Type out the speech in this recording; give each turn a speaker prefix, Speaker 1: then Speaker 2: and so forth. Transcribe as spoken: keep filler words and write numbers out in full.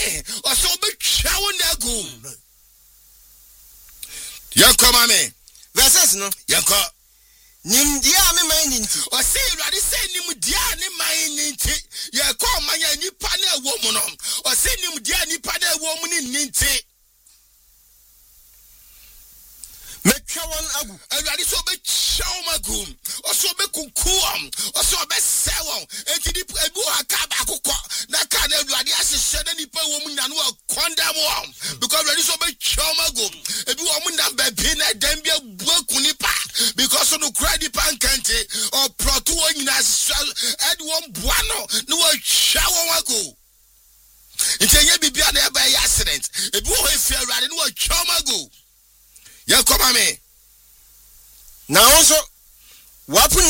Speaker 1: or so be chowing their goon. Yanko mame.
Speaker 2: Verses no.
Speaker 1: Yanko.
Speaker 2: Nim dia me man inti.
Speaker 1: Or say you say nim dia ni man inti. Yanko maya ni pane woman. Or say nim dia ni pane woman in inti.
Speaker 2: Mekwa won agu.
Speaker 1: Awurade so be chawmagum. O so be kukuam. O so be sewon. Enti di ebu akaba akokọ. Na ka na awurade asehye na nipa wo mu nya no condemn won. Because awurade so be chawmagum. Ebi wo mu na baby na dem bia buaku nipa. Because no credit pan kante or proto wo nyina ed won buano no wo chawo wago. Enti nya bibia na e ba accident. Ebi wo efi awurade no wo chawmago. Ya come me.
Speaker 2: Na also wapu